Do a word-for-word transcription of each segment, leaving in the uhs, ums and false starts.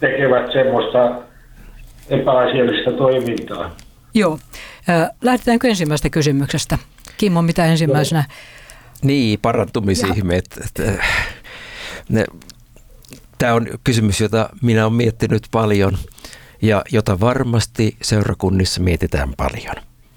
tekevät semmoista epäasiallista toimintaa. Joo. Lähdetäänkö ensimmäisestä kysymyksestä? Kimmo, mitä ensimmäisenä? Niin, parantumisihmeet. Tämä on kysymys, jota minä olen miettinyt paljon ja jota varmasti seurakunnissa mietitään paljon.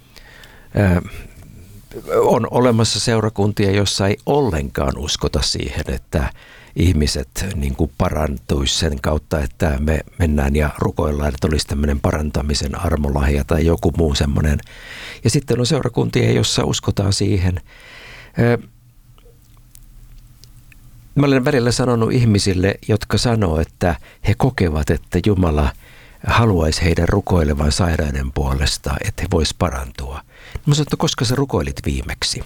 On olemassa seurakuntia, joissa ei ollenkaan uskota siihen, että ihmiset niin kuin parantuisi sen kautta, että me mennään ja rukoillaan, että olisi tämmöinen parantamisen armolahja tai joku muu semmoinen. Ja sitten on seurakuntia, joissa uskotaan siihen. Mä olen välillä sanonut ihmisille, jotka sanoo, että he kokevat, että Jumala haluaisi heidän rukoilevan sairaiden puolesta, että he vois parantua. Mä sanon, että koska sä rukoilit viimeksi?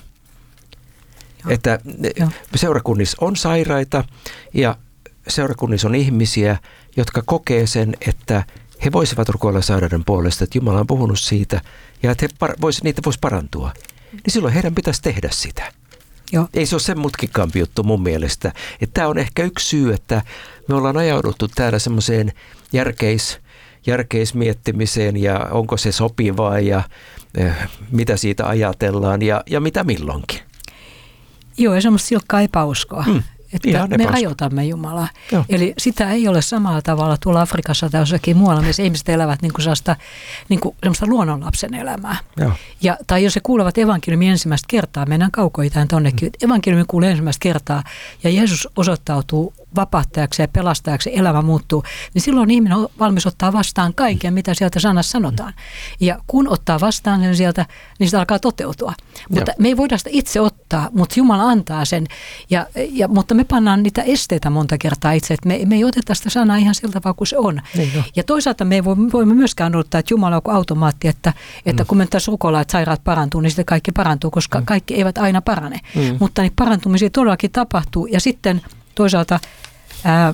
Joo. Että Joo. seurakunnissa on sairaita ja seurakunnissa on ihmisiä, jotka kokee sen, että he voisivat rukoilla sairaiden puolesta, että Jumala on puhunut siitä ja että he par- vois, niitä voisi parantua. Niin silloin heidän pitäisi tehdä sitä. Joo. Ei se ole sen mutkikkaampi juttu mun mielestä. Että tämä on ehkä yksi syy, että me ollaan ajauduttu täällä semmoiseen järkeis, järkeismiettimiseen ja onko se sopivaa ja eh, mitä siitä ajatellaan ja, ja mitä milloinkin. Joo, ja semmoista silkkaa epäuskoa. Hmm. Että me rajoitamme Jumalaa. Joo. Eli sitä ei ole samalla tavalla tuolla Afrikassa tai jossakin muualla, missä ihmiset elävät niin kuin sellaista, niin kuin sellaista luonnonlapsen elämää. Ja, tai jos he kuulevat evankeliumin ensimmäistä kertaa, mennään kaukoitään tonnekin, hmm. evankeliumin kuulee ensimmäistä kertaa ja Jeesus osoittautuu vapahtajaksi ja pelastajaksi, elämä muuttuu, niin silloin ihminen on valmis ottaa vastaan kaiken, mitä sieltä sanassa sanotaan. Ja kun ottaa vastaan sen sieltä, niin sitä alkaa toteutua. Mutta me ei voida sitä itse ottaa, mutta Jumala antaa sen. Ja, ja, mutta me pannaan niitä esteitä monta kertaa itse, että me, me ei oteta sitä sanaa ihan sillä tavalla kuin se on. Niin no. Ja toisaalta me ei voimme myöskään odottaa, että Jumala on kuin automaatti, että, että mm. kun me tässä rukoillaan, että sairaat parantuu, niin sitten kaikki parantuu, koska mm. kaikki eivät aina parane. Mm. Mutta niin parantumisia todellakin tapahtuu ja sitten toisaalta ää,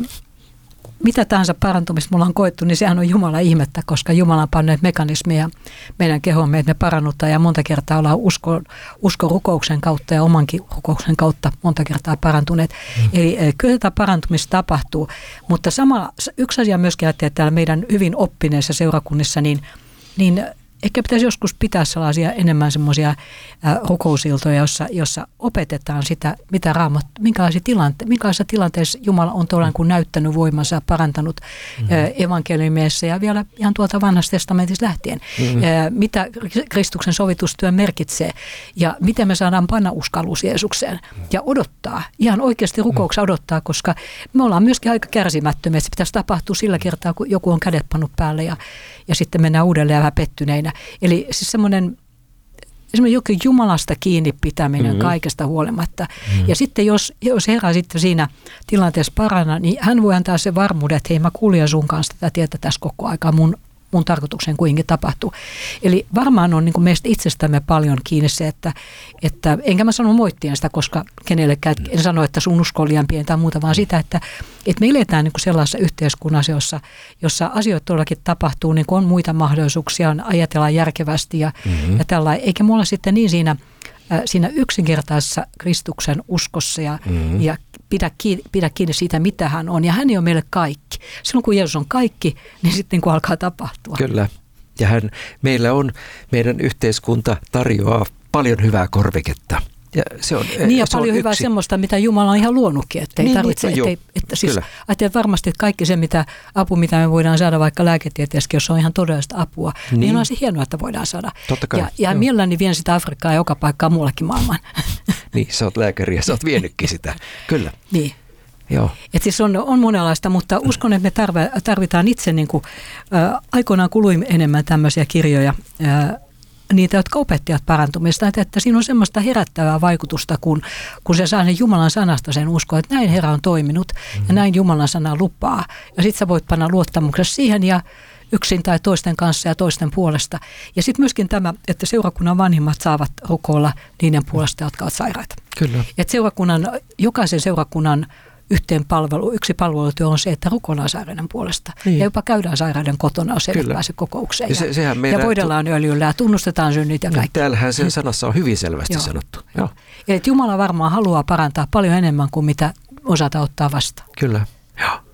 mitä tahansa parantumista mulla on koettu, niin sehän on Jumalan ihmettä, koska Jumala on panneet mekanismeja meidän kehomme, että me parannuttaa ja monta kertaa ollaan usko, usko rukouksen kautta ja omankin rukouksen kautta monta kertaa parantuneet. Mm. Eli kyllä tätä parantumista tapahtuu, mutta samalla yksi asia myöskin ajattelee, että täällä meidän hyvin oppineissa seurakunnissa, niin, niin ehkä pitäisi joskus pitää sellaisia enemmän semmoisia rukousiltoja, jossa, jossa opetetaan sitä, mitä Raamattu, minkälaisia tilante- minkälaisissa tilanteissa Jumala on todella kuin näyttänyt voimansa, parantanut mm-hmm. evankeliumeissa ja vielä ihan tuolta vanhasta testamentista lähtien. Mm-hmm. Mitä Kristuksen sovitustyö merkitsee ja miten me saadaan panna uskallus Jeesukseen ja odottaa, ihan oikeasti rukouksia odottaa, koska me ollaan myöskin aika kärsimättömiä, että se pitäisi tapahtua sillä kertaa, kun joku on kädet pannut päälle ja, ja sitten mennään uudelleen vähän pettyneinä. Eli siis semmoinen, semmoinen jokin Jumalasta kiinni pitäminen mm-hmm. kaikesta huolimatta. Mm-hmm. Ja sitten jos, jos Herra sitten siinä tilanteessa paranna, niin hän voi antaa sen varmuuden, että hei, mä kuljen sun kanssa tätä tietä tässä koko aikaa, mun, mun tarkoituksen kuitenkin tapahtuu. Eli varmaan on niin kuin meistä itsestämme paljon kiinni se, että, että enkä mä sano moittien sitä, koska kenellekään, en sano, että sun usko on liian pieni tai muuta, vaan sitä, että, että me eletään niin kuin sellaisessa yhteiskunnassa, jossa, jossa asioita todellakin tapahtuu, niin kuin on muita mahdollisuuksia, ajatellaan järkevästi ja, mm-hmm. ja tällainen. Eikä mulla sitten niin siinä, äh, siinä yksinkertaisessa Kristuksen uskossa ja, mm-hmm. ja pidä kiinni, pidä kiinni siitä, mitä hän on. Ja hän ei ole meille kaikki. Silloin kun Jeesus on kaikki, niin sitten kun alkaa tapahtua. Kyllä. Ja hän, meillä on, meidän yhteiskunta tarjoaa paljon hyvää korviketta. Ja se on, niin ja se paljon hyvää semmoista, mitä Jumala on ihan luonutkin. Että ei niin, tarvitse, niin, ettei, että siis ajattelet varmasti, että kaikki se mitä, apu, mitä me voidaan saada vaikka lääketieteessäkin, jos on ihan todellista apua, niin, niin on se hienoa, että voidaan saada. Totta kai. Ja, ja mielelläni vien sitä Afrikkaa ja joka paikkaa muuallakin maailman. Niin, sä oot lääkäri ja sä oot vienytkin sitä. Kyllä. Niin. Joo. Et siis on, on monenlaista, mutta uskon, että me tarvitaan itse, niin kuin, ä, aikoinaan kului enemmän tämmöisiä kirjoja, ä, niitä, jotka opettivat parantumista, että, että siinä on semmoista herättävää vaikutusta, kun, kun se saa sen Jumalan sanasta sen uskoa, että näin Herra on toiminut mm-hmm. ja näin Jumalan sana lupaa. Ja sitten sä voit panna luottamuksessa siihen ja yksin tai toisten kanssa ja toisten puolesta. Ja sitten myöskin tämä, että seurakunnan vanhimmat saavat rukoilla niiden puolesta, jotka ovat sairaita. Kyllä. Että seurakunnan, jokaisen seurakunnan yhteen palvelu, yksi palvelutyö on se, että rukoillaan sairaiden puolesta. Niin. Ja jopa käydään sairaiden kotona, jos eivät pääse kokoukseen. Ja, se, ja, ja voidellaan öljyllä ja tunnustetaan synnit ja kaikki. Täällähän sen sanassa on hyvin selvästi Joo. sanottu. Joo. Eli Jumala varmaan haluaa parantaa paljon enemmän kuin mitä osata ottaa vastaan. Kyllä. Joo.